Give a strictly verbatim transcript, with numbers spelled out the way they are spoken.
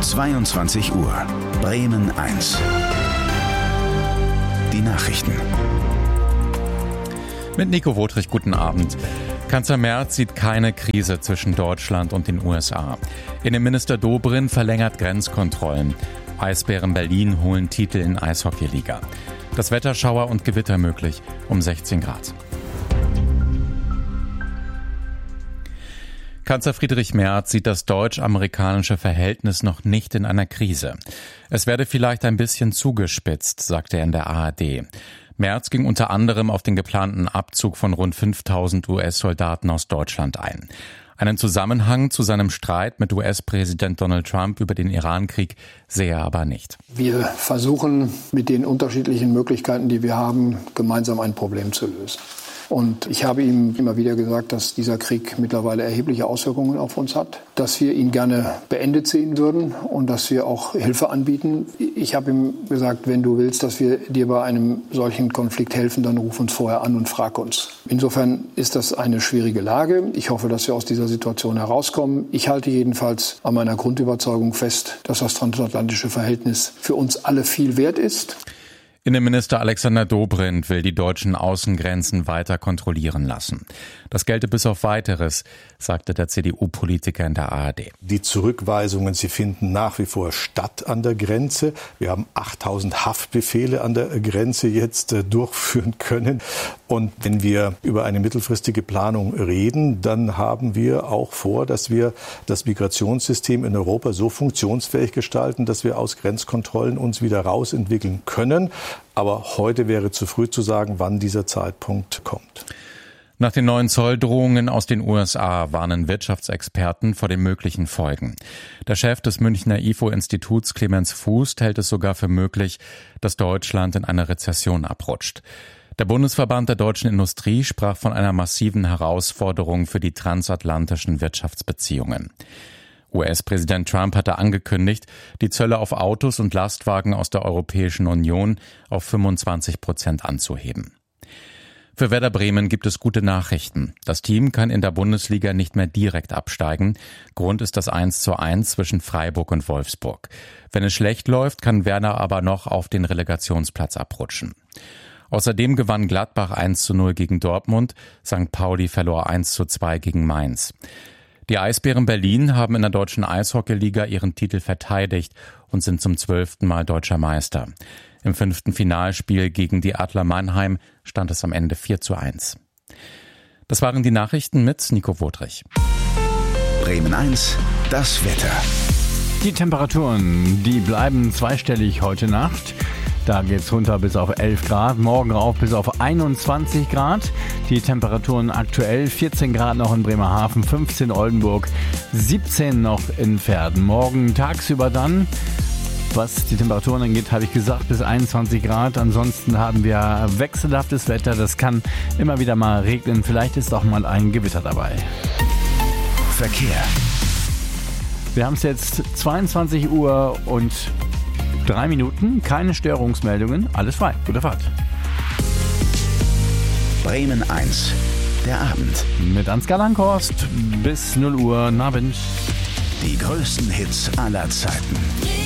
zweiundzwanzig Uhr. Bremen eins. Die Nachrichten. Mit Nico Wotrich, guten Abend. Kanzler Merz sieht keine Krise zwischen Deutschland und den U S A. Innenminister Dobrindt verlängert Grenzkontrollen. Eisbären Berlin holen Titel in Eishockeyliga. Das Wetter Schauer und Gewitter möglich um sechzehn Grad. Kanzler Friedrich Merz sieht das deutsch-amerikanische Verhältnis noch nicht in einer Krise. Es werde vielleicht ein bisschen zugespitzt, sagte er in der A R D. Merz ging unter anderem auf den geplanten Abzug von rund fünftausend U S-Soldaten aus Deutschland ein. Einen Zusammenhang zu seinem Streit mit U S-Präsident Donald Trump über den Irankrieg sehe er aber nicht. Wir versuchen mit den unterschiedlichen Möglichkeiten, die wir haben, gemeinsam ein Problem zu lösen. Und ich habe ihm immer wieder gesagt, dass dieser Krieg mittlerweile erhebliche Auswirkungen auf uns hat, dass wir ihn gerne beendet sehen würden und dass wir auch Hilfe anbieten. Ich habe ihm gesagt, wenn du willst, dass wir dir bei einem solchen Konflikt helfen, dann ruf uns vorher an und frag uns. Insofern ist das eine schwierige Lage. Ich hoffe, dass wir aus dieser Situation herauskommen. Ich halte jedenfalls an meiner Grundüberzeugung fest, dass das transatlantische Verhältnis für uns alle viel wert ist. Innenminister Alexander Dobrindt will die deutschen Außengrenzen weiter kontrollieren lassen. Das gelte bis auf Weiteres, sagte der C D U-Politiker in der A R D. Die Zurückweisungen, sie finden nach wie vor statt an der Grenze. Wir haben achttausend Haftbefehle an der Grenze jetzt äh, durchführen können. Und wenn wir über eine mittelfristige Planung reden, dann haben wir auch vor, dass wir das Migrationssystem in Europa so funktionsfähig gestalten, dass wir aus Grenzkontrollen uns wieder rausentwickeln können. Aber heute wäre zu früh zu sagen, wann dieser Zeitpunkt kommt. Nach den neuen Zolldrohungen aus den U S A warnen Wirtschaftsexperten vor den möglichen Folgen. Der Chef des Münchner I F O-Instituts, Clemens Fuß, hält es sogar für möglich, dass Deutschland in eine Rezession abrutscht. Der Bundesverband der deutschen Industrie sprach von einer massiven Herausforderung für die transatlantischen Wirtschaftsbeziehungen. U S-Präsident Trump hatte angekündigt, die Zölle auf Autos und Lastwagen aus der Europäischen Union auf fünfundzwanzig Prozent anzuheben. Für Werder Bremen gibt es gute Nachrichten. Das Team kann in der Bundesliga nicht mehr direkt absteigen. Grund ist das eins zu eins zwischen Freiburg und Wolfsburg. Wenn es schlecht läuft, kann Werder aber noch auf den Relegationsplatz abrutschen. Außerdem gewann Gladbach eins zu null gegen Dortmund, Sankt Pauli verlor eins zu zwei gegen Mainz. Die Eisbären Berlin haben in der deutschen Eishockeyliga ihren Titel verteidigt und sind zum zwölften Mal deutscher Meister. Im fünften Finalspiel gegen die Adler Mannheim stand es am Ende vier zu eins. Das waren die Nachrichten mit Nico Wotrich. Bremen eins, das Wetter. Die Temperaturen, die bleiben zweistellig heute Nacht. Da geht's runter bis auf elf Grad, morgen rauf bis auf einundzwanzig Grad. Die Temperaturen aktuell vierzehn Grad noch in Bremerhaven, fünfzehn Oldenburg, siebzehn noch in Verden. Morgen tagsüber dann, was die Temperaturen angeht, habe ich gesagt, bis einundzwanzig Grad. Ansonsten haben wir wechselhaftes Wetter. Das kann immer wieder mal regnen. Vielleicht ist auch mal ein Gewitter dabei. Verkehr. Wir haben es jetzt zweiundzwanzig Uhr und drei Minuten. Keine Störungsmeldungen. Alles frei. Gute Fahrt. Bremen eins. Der Abend. Mit Ansgar Langhorst bis null Uhr. Abend. Die größten Hits aller Zeiten.